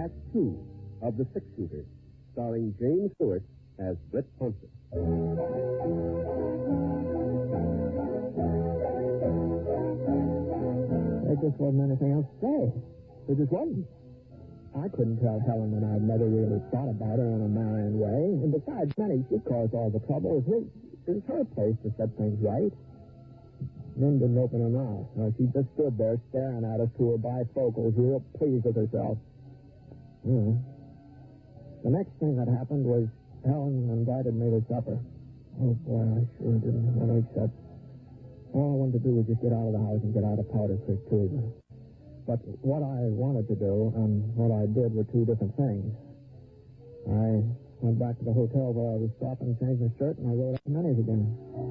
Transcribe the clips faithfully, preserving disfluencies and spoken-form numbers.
Act Two of The Six Shooter, starring James Stewart as Britt Ponson. There just wasn't anything else to say. There just wasn't. I couldn't tell Helen that I'd never really thought about her in a marrying way. And besides, Benny, she caused all the trouble. It was, it was her place to set things right. Lynn didn't open her mouth. No, she just stood there staring at us through her bifocals, real pleased with herself. Hmm. The next thing that happened was Helen invited me to supper. Oh, boy, I sure didn't want to accept. All I wanted to do was just get out of the house and get out of Powder Creek, too. But what I wanted to do and what I did were two different things. I went back to the hotel where I was stopping, changed my shirt, and I rode up to Minnie's again.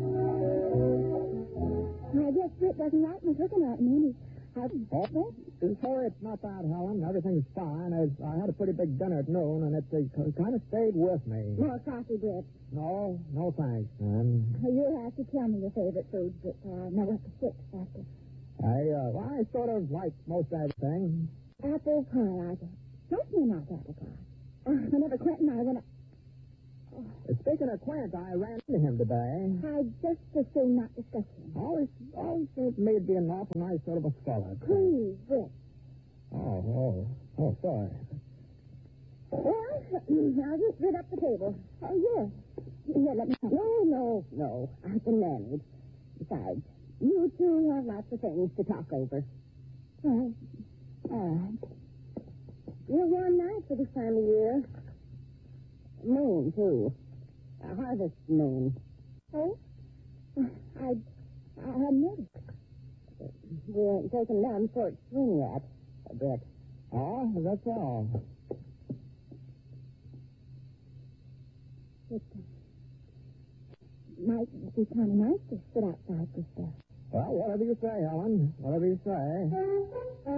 I guess Britt doesn't like me looking at me. How Oh, sorry, it's not that, Helen. Everything's fine. I, I had a pretty big dinner at noon, and it, it kind of stayed with me. More coffee, Britt. No, no thanks, man. You'll have to tell me your favorite food, Britt. Uh, know what to fix after. I, uh, well, I sort of like most everything. Apple pie, I guess. Don't you not apple pie? Uh, whenever Quentin and I went... Oh. Speaking of Quint, I ran into him today. I just as soon not discuss him. Always, always seemed to me to be an awful nice sort of a fellow. Please, Britt. Oh, oh, oh, sorry. Well, I'll just rid up the table. Oh, yes. Here, let me... No, no, no. I can manage. Besides, you two have lots of things to talk over. All right. All right. You're warm night for this time of year. Moon, too. A harvest moon. Oh? I... I hadn't noticed. We ain't taken down Fort Swing yet, a bit. Oh, that's all. It might be kind of nice to sit outside this stuff. Well, whatever you say, Helen. Whatever you say.